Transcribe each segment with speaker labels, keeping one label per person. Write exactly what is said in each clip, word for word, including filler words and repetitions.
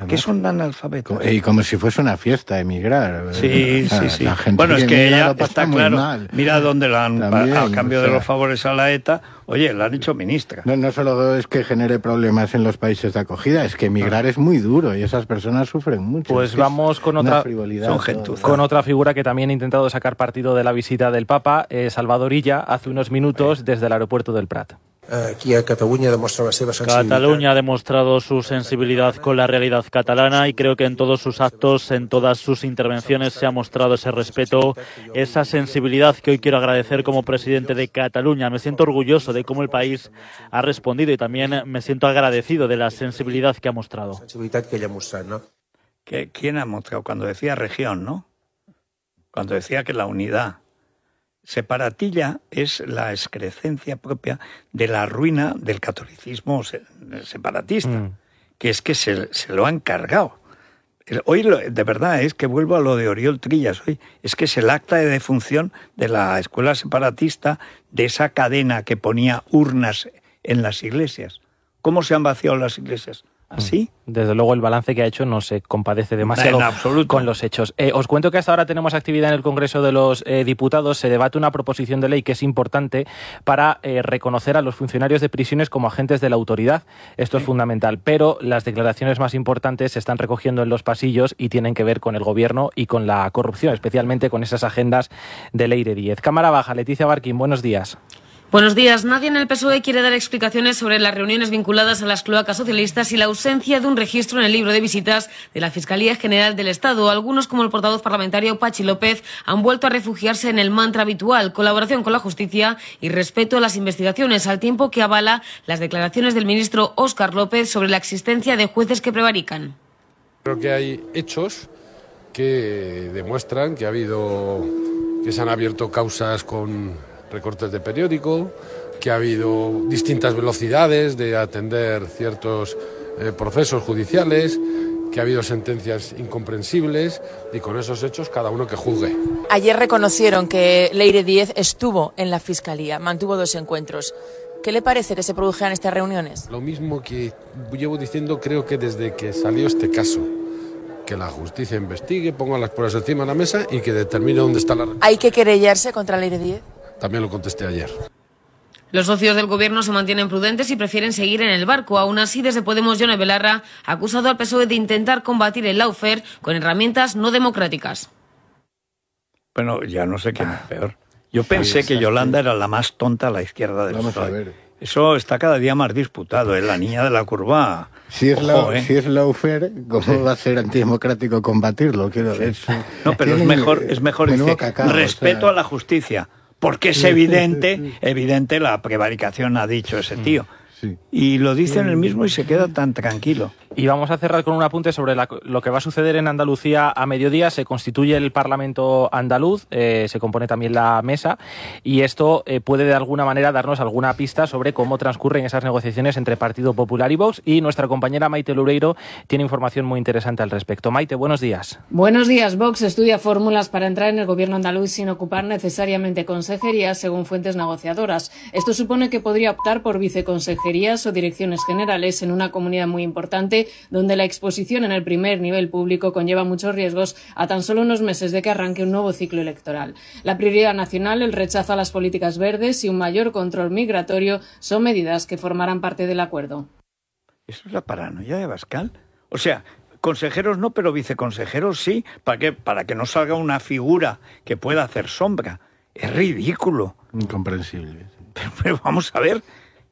Speaker 1: ¿Por qué son analfabetas?
Speaker 2: Y como si fuese una fiesta emigrar.
Speaker 1: Sí,
Speaker 2: o sea,
Speaker 1: sí, sí.
Speaker 2: La gente
Speaker 1: bueno, es que
Speaker 2: ella
Speaker 1: está claro.
Speaker 2: Mal.
Speaker 1: Mira dónde la han,
Speaker 2: También,
Speaker 1: a cambio
Speaker 2: o sea,
Speaker 1: de los favores a la ETA, oye, la han hecho ministra.
Speaker 2: No, no solo es que genere problemas en los países de acogida, es que emigrar ah. es muy duro y esas personas sufren mucho.
Speaker 3: Pues
Speaker 2: es
Speaker 3: vamos con otra, con otra figura que también ha intentado sacar partido de la visita del Papa, eh, Salvador Illa, hace unos minutos desde el aeropuerto del Prat.
Speaker 4: Aquí a Cataluña demostrado
Speaker 5: Cataluña ha demostrado su sensibilidad con la realidad catalana y creo que en todos sus actos, en todas sus intervenciones se ha mostrado ese respeto, esa sensibilidad que hoy quiero agradecer como presidente de Cataluña. Me siento orgulloso de cómo el país ha respondido y también me siento agradecido de la sensibilidad que ha mostrado.
Speaker 1: ¿Quién ha mostrado? Cuando decía región, ¿no? Cuando decía que la unidad. Separatilla es la excrescencia propia de la ruina del catolicismo separatista, mm. que es que se, se lo han cargado. Hoy, lo, de verdad, es que vuelvo a lo de Oriol Trillas hoy, es que es el acta de defunción de la escuela separatista, de esa cadena que ponía urnas en las iglesias. ¿Cómo se han vaciado las iglesias? ¿Así?
Speaker 3: Desde luego el balance que ha hecho no se compadece demasiado con los hechos. Eh, os cuento que hasta ahora tenemos actividad en el Congreso de los eh, Diputados. Se debate una proposición de ley que es importante para eh, reconocer a los funcionarios de prisiones como agentes de la autoridad. Esto sí. es fundamental, pero las declaraciones más importantes se están recogiendo en los pasillos y tienen que ver con el gobierno y con la corrupción, especialmente con esas agendas de Leire Díez. Cámara Baja, Leticia Barquín, buenos días.
Speaker 6: Buenos días. Nadie en el P S O E quiere dar explicaciones sobre las reuniones vinculadas a las cloacas socialistas y la ausencia de un registro en el libro de visitas de la Fiscalía General del Estado. Algunos, como el portavoz parlamentario Pachi López, han vuelto a refugiarse en el mantra habitual, colaboración con la justicia y respeto a las investigaciones, al tiempo que avala las declaraciones del ministro Óscar López sobre la existencia de jueces que prevarican.
Speaker 7: Creo que hay hechos que demuestran que ha habido, que se han abierto causas con recortes de periódico, que ha habido distintas velocidades de atender ciertos eh, procesos judiciales, que ha habido sentencias incomprensibles y con esos hechos cada uno que juzgue.
Speaker 8: Ayer reconocieron que Leire Díez estuvo en la Fiscalía, mantuvo dos encuentros. ¿Qué le parece que se produjeran estas reuniones?
Speaker 7: Lo mismo que llevo diciendo creo que desde que salió este caso. Que la justicia investigue, ponga las pruebas encima de la mesa y que determine dónde está la...
Speaker 8: ¿Hay que querellarse contra Leire Díez?
Speaker 7: También lo contesté ayer.
Speaker 6: Los socios del gobierno se mantienen prudentes y prefieren seguir en el barco. Aún así, desde Podemos, Yone Belarra ha acusado al P S O E de intentar combatir el lawfare con herramientas no democráticas.
Speaker 1: Bueno, ya no sé quién es peor. Yo pensé que Yolanda era la más tonta a la izquierda del P S O E. Vamos a ver. Eso está cada día más disputado, ¿eh? La niña de la curva.
Speaker 2: Si es,
Speaker 1: Ojo,
Speaker 2: la,
Speaker 1: ¿eh?
Speaker 2: si es lawfare, ¿cómo sí. va a ser antidemocrático combatirlo? Quiero decir.
Speaker 1: No, pero es mejor, es mejor dice, cacao, respeto o sea... a la justicia. Porque es evidente, evidente la prevaricación, ha dicho ese tío. Sí. Y lo dice en el mismo y se queda tan tranquilo.
Speaker 3: Y vamos a cerrar con un apunte sobre la, lo que va a suceder en Andalucía a mediodía. Se constituye el Parlamento andaluz, eh, se compone también la mesa y esto eh, puede de alguna manera darnos alguna pista sobre cómo transcurren esas negociaciones entre Partido Popular y Vox. Y nuestra compañera Maite Loureiro tiene información muy interesante al respecto. Maite, buenos días.
Speaker 9: Buenos días. Vox estudia fórmulas para entrar en el gobierno andaluz sin ocupar necesariamente consejerías, según fuentes negociadoras. Esto supone que podría optar por viceconsejerías o direcciones generales en una comunidad muy importante, donde la exposición en el primer nivel público conlleva muchos riesgos a tan solo unos meses de que arranque un nuevo ciclo electoral. La prioridad nacional, el rechazo a las políticas verdes y un mayor control migratorio son medidas que formarán parte del acuerdo.
Speaker 1: ¿Eso es la paranoia de Abascal? O sea, consejeros no, pero viceconsejeros sí, ¿para qué? Para que no salga una figura que pueda hacer sombra. Es ridículo.
Speaker 2: Incomprensible.
Speaker 1: Pero, pero vamos a ver,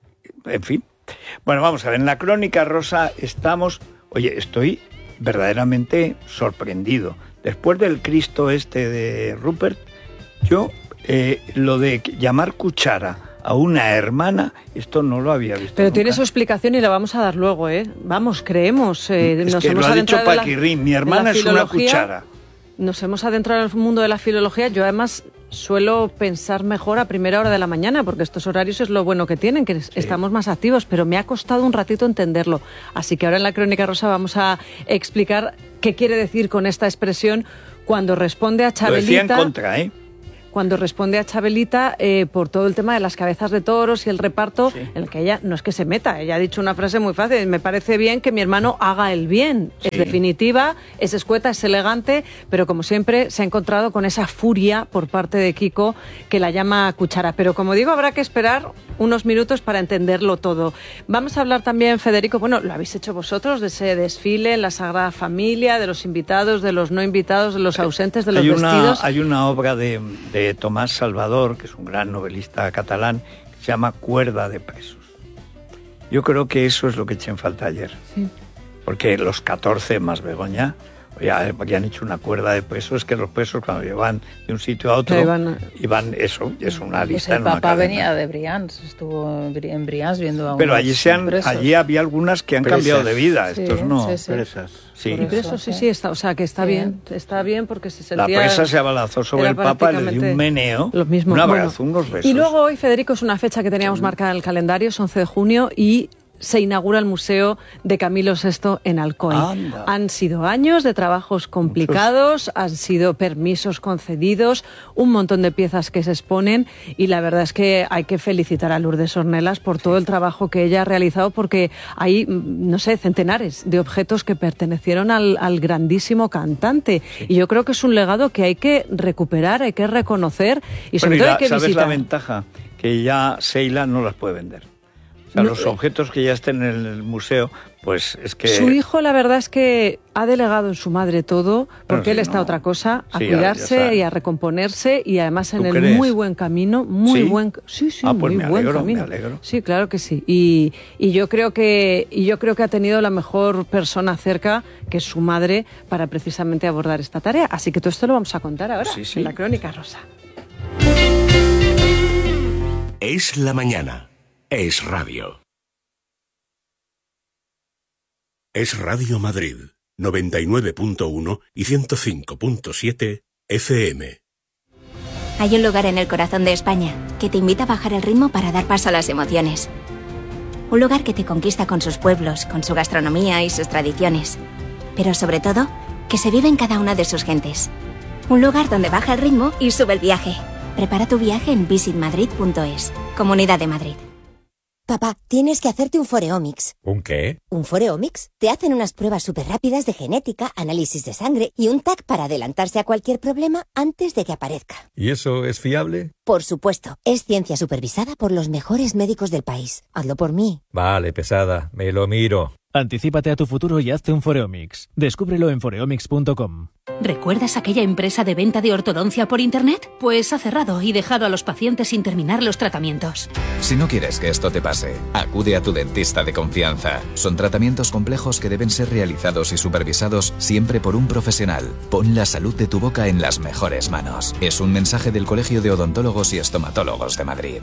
Speaker 1: en fin. Bueno, vamos a ver, en la crónica rosa estamos... Oye, estoy verdaderamente sorprendido. Después del Cristo este de Rupert, yo eh, lo de llamar cuchara a una hermana, esto no lo había visto.
Speaker 10: Pero
Speaker 1: nunca.
Speaker 10: Tiene su explicación y la vamos a dar luego, ¿eh? Vamos, creemos. Eh,
Speaker 1: es
Speaker 10: nos
Speaker 1: que
Speaker 10: hemos
Speaker 1: lo ha dicho
Speaker 10: adentrado
Speaker 1: Paquirrín, mi hermana es una cuchara.
Speaker 10: Nos hemos adentrado en el mundo de la filología. Yo además suelo pensar mejor a primera hora de la mañana, porque estos horarios es lo bueno que tienen, que sí. estamos más activos, pero me ha costado un ratito entenderlo. Así que ahora en la Crónica Rosa vamos a explicar qué quiere decir con esta expresión cuando responde a Chabelita.
Speaker 1: Lo decía en contra, ¿eh?
Speaker 10: cuando responde a Chabelita eh, por todo el tema de las cabezas de toros y el reparto,
Speaker 1: Sí.
Speaker 10: en el que ella no es que se meta, ella ha dicho una frase muy fácil: me parece bien que mi hermano haga el bien.
Speaker 1: Sí.
Speaker 10: Es definitiva, es escueta, es elegante, pero como siempre se ha encontrado con esa furia por parte de Kiko que la llama cuchara. Pero como digo, habrá que esperar unos minutos para entenderlo todo. Vamos a hablar también, Federico, bueno, lo habéis hecho vosotros, de ese desfile en la Sagrada Familia, de los invitados, de los no invitados, de los ausentes, de los
Speaker 1: hay una,
Speaker 10: vestidos.
Speaker 1: Hay una obra de, de Tomás Salvador, que es un gran novelista catalán, que se llama Cuerda de presos. Yo creo que eso es lo que eché en falta ayer.
Speaker 10: Sí.
Speaker 1: Porque los catorce más Begoña, ya habían hecho una cuerda de presos, que los presos cuando llevan de un sitio a otro,
Speaker 10: Que iban-
Speaker 1: iban eso, y es una
Speaker 11: Pues
Speaker 1: lista
Speaker 11: el
Speaker 1: en una
Speaker 11: Papa
Speaker 1: cadena.
Speaker 11: venía de Brians, estuvo en Bri- en Brians viendo a
Speaker 1: Pero
Speaker 11: unos
Speaker 1: allí, se han,
Speaker 11: presos.
Speaker 1: allí había algunas que han
Speaker 2: Presas.
Speaker 1: cambiado de vida,
Speaker 11: Sí,
Speaker 1: estos no.
Speaker 11: sí, sí.
Speaker 2: Presas.
Speaker 1: Sí.
Speaker 10: Y
Speaker 11: Por
Speaker 10: preso, sí, sí, está, o sea, que está
Speaker 11: Sí.
Speaker 10: bien, está bien porque se
Speaker 1: La
Speaker 10: sentía...
Speaker 1: presa se abalanzó sobre
Speaker 10: era
Speaker 1: el Papa, le dio
Speaker 10: prácticamente
Speaker 1: un meneo,
Speaker 10: lo mismo.
Speaker 1: un
Speaker 10: Bueno,
Speaker 1: abrazo, unos besos.
Speaker 10: y luego hoy, Federico, es una fecha que teníamos marcada en el calendario, es once de junio, y se inaugura el Museo de Camilo sexto en Alcoy.
Speaker 1: Anda.
Speaker 10: Han sido años de trabajos complicados, han sido permisos concedidos, un montón de piezas que se exponen, y la verdad es que hay que felicitar a Lourdes Ornelas por todo el trabajo que ella ha realizado, porque hay, mm, no sé, centenares de objetos que pertenecieron al, al grandísimo cantante. Y yo creo que es un legado que hay que recuperar, hay que reconocer, y sobre
Speaker 1: Bueno, y
Speaker 10: todo
Speaker 1: la-
Speaker 10: hay que
Speaker 1: ¿sabes
Speaker 10: visitar.
Speaker 1: la ventaja? Que ya Seila no las puede vender. O sea,
Speaker 10: No,
Speaker 1: los
Speaker 10: eh,
Speaker 1: objetos que ya estén en el museo, pues es que...
Speaker 10: Su hijo, la verdad es que ha delegado en su madre todo, porque
Speaker 1: sí,
Speaker 10: él está
Speaker 1: no.
Speaker 10: a otra cosa, a
Speaker 1: Sí, ya- ya
Speaker 10: cuidarse
Speaker 1: sabe.
Speaker 10: y a recomponerse, y además en
Speaker 1: ¿Tú
Speaker 10: el
Speaker 1: crees?
Speaker 10: muy buen camino, muy
Speaker 1: ¿Sí?
Speaker 10: buen, sí, sí,
Speaker 1: Ah, pues
Speaker 10: muy
Speaker 1: me
Speaker 10: buen
Speaker 1: alegro,
Speaker 10: camino.
Speaker 1: me alegro.
Speaker 10: Sí, claro que sí. Y, y yo creo que y yo creo que ha tenido la mejor persona cerca, que es su madre, para precisamente abordar esta tarea. Así que todo esto lo vamos a contar ahora
Speaker 1: Sí, sí.
Speaker 10: en la Crónica Rosa.
Speaker 12: Es la mañana. Es radio. Es Radio Madrid, noventa y nueve punto uno y ciento cinco punto siete F M.
Speaker 13: Hay un lugar en el corazón de España que te invita a bajar el ritmo para dar paso a las emociones. Un lugar que te conquista con sus pueblos, con su gastronomía y sus tradiciones. Pero sobre todo, que se vive en cada una de sus gentes. Un lugar donde baja el ritmo y sube el viaje. Prepara tu viaje en visit madrid punto es. Comunidad de Madrid.
Speaker 14: Papá, tienes que hacerte un Foreomics.
Speaker 12: ¿Un qué?
Speaker 14: ¿Un Foreomics? Te hacen unas pruebas súper rápidas de genética, análisis de sangre y un T A C para adelantarse a cualquier problema antes de que aparezca.
Speaker 12: ¿Y eso es fiable?
Speaker 14: Por supuesto, es ciencia supervisada por los mejores médicos del país. Hazlo por mí.
Speaker 12: Vale, pesada, me lo miro.
Speaker 15: Anticípate a tu futuro y hazte un Foreomics. Descúbrelo en foreomics punto com.
Speaker 16: ¿Recuerdas aquella empresa de venta de ortodoncia por Internet? Pues ha cerrado y dejado a los pacientes sin terminar los tratamientos.
Speaker 17: Si no quieres que esto te pase, acude a tu dentista de confianza. Son tratamientos complejos que deben ser realizados y supervisados siempre por un profesional. Pon la salud de tu boca en las mejores manos. Es un mensaje del Colegio de Odontólogos y Estomatólogos de Madrid.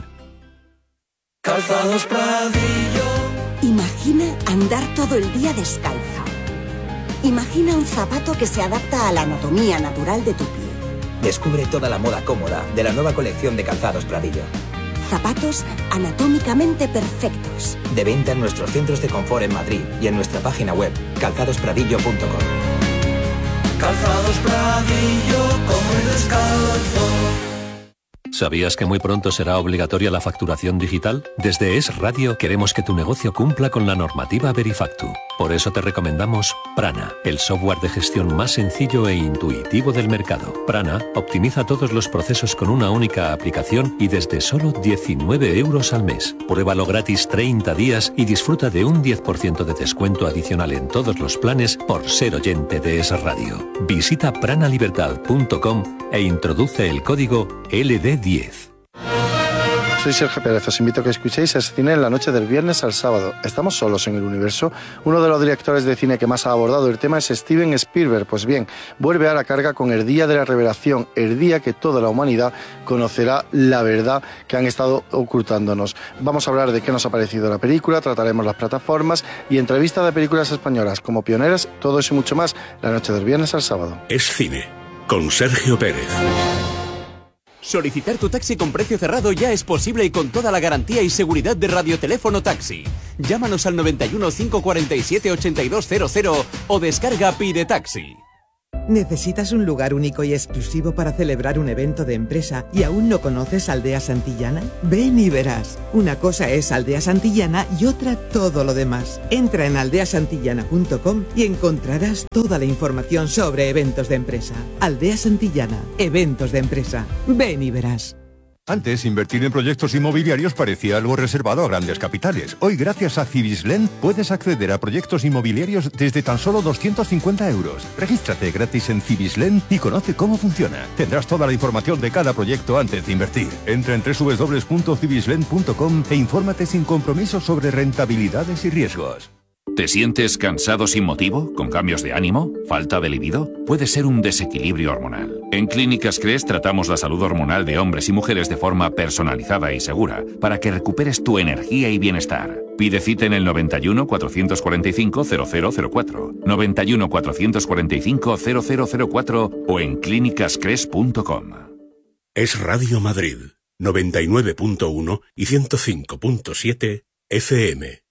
Speaker 18: Calzados Pradillo.
Speaker 14: Imagina andar todo el día descalzo. Imagina un zapato que se adapta a la anatomía natural de tu pie.
Speaker 19: Descubre toda la moda cómoda de la nueva colección de Calzados Pradillo.
Speaker 14: Zapatos anatómicamente perfectos.
Speaker 19: De venta en nuestros centros de confort en Madrid y en nuestra página web calzados pradillo punto com.
Speaker 18: Calzados Pradillo, como el descalzo.
Speaker 20: ¿Sabías que muy pronto será obligatoria la facturación digital? Desde Es Radio queremos que tu negocio cumpla con la normativa Verifactu. Por eso te recomendamos Prana, el software de gestión más sencillo e intuitivo del mercado. Prana optimiza todos los procesos con una única aplicación y desde solo diecinueve euros al mes. Pruébalo gratis treinta días y disfruta de un diez por ciento de descuento adicional en todos los planes por ser oyente de Es Radio. Visita pranalibertad punto com e introduce el código L D diez.
Speaker 21: Soy Sergio Pérez, os invito a que escuchéis Es Cine en la noche del viernes al sábado. ¿Estamos solos en el universo? Uno de los directores de cine que más ha abordado el tema es Steven Spielberg. Pues bien, vuelve a la carga con el Día de la Revelación, el día que toda la humanidad conocerá la verdad que han estado ocultándonos. Vamos a hablar de qué nos ha parecido la película, trataremos las plataformas y entrevistas de películas españolas como pioneras, todo eso y mucho más, la noche del viernes al sábado.
Speaker 12: Es Cine, con Sergio Pérez.
Speaker 22: Solicitar tu taxi con precio cerrado ya es posible y con toda la garantía y seguridad de Radioteléfono Taxi. Llámanos al noventa y uno, cinco cuarenta y siete, ochenta y dos cero cero o descarga Pide Taxi.
Speaker 4: ¿Necesitas un lugar único y exclusivo para celebrar un evento de empresa y aún no conoces Aldea Santillana? Ven y verás. Una cosa es Aldea Santillana y otra todo lo demás. Entra en aldea santillana punto com y encontrarás toda la información sobre eventos de empresa. Aldea Santillana, eventos de empresa. Ven y verás.
Speaker 5: Antes, invertir en proyectos inmobiliarios parecía algo reservado a grandes capitales. Hoy, gracias a Cibislend, puedes acceder a proyectos inmobiliarios desde tan solo doscientos cincuenta euros. Regístrate gratis en Cibislend y conoce cómo funciona. Tendrás toda la información de cada proyecto antes de invertir. Entra en doble u doble u doble u punto cibislend punto com e infórmate sin compromiso sobre rentabilidades y riesgos.
Speaker 23: ¿Te sientes cansado sin motivo? ¿Con cambios de ánimo? ¿Falta de libido? Puede ser un desequilibrio hormonal. En Clínicas Cres tratamos la salud hormonal de hombres y mujeres de forma personalizada y segura para que recuperes tu energía y bienestar. Pide cita en el noventa y uno, cuatrocientos cuarenta y cinco, cero cero cero cuatro, noventa y uno, cuatrocientos cuarenta y cinco, cero cero cero cuatro o en clínicas cres punto com.
Speaker 12: Es Radio Madrid, noventa y nueve punto uno y ciento cinco punto siete F M.